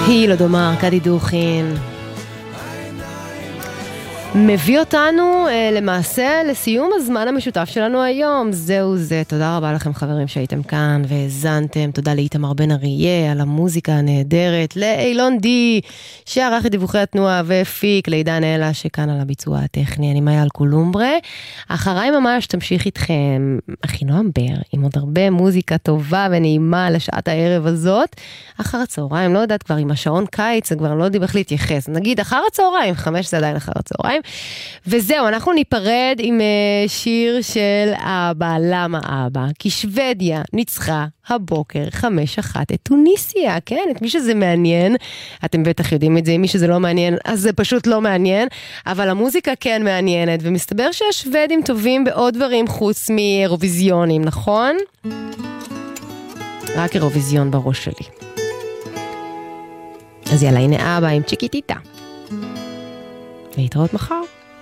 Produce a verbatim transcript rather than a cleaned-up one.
היא לא דומה, ארקדי דוכין. מביא אותנו אה, למעשה לסיום הזמן המשותף שלנו היום. זהו זה, תודה רבה לכם חברים שהייתם כאן והזנתם, תודה לאיתמר בן אריה על המוזיקה הנהדרת, לאילון די שערך את דיווחי התנועה והפיק, לעידן אלה שכאן על הביצוע הטכני, אני מאיה על קולומברה. אחריי ממש תמשיך איתכם אחינועם בר עם עוד הרבה מוזיקה טובה ונעימה לשעת הערב הזאת. אחר הצהריים, לא יודעת כבר עם השעון קיץ, זה כבר לא יודעים איך להתייחס, נגיד אחר הצהריים, חמש זה עדיין אחר הצהריים. וזהו, אנחנו ניפרד עם שיר של אבא, למה אבא? כי שוודיה ניצחה הבוקר חמש אחת את טוניסיה, כן? את מי שזה מעניין, אתם בטח יודעים את זה, מי שזה לא מעניין, אז זה פשוט לא מעניין, אבל המוזיקה כן מעניינת, ומסתבר שהשוודים טובים בעוד דברים חוץ מאירוויזיונים, נכון? רק אירוויזיון בראש שלי. אז יאללה, הנה אבא עם צ'יקיטיטה. להתראות מחר.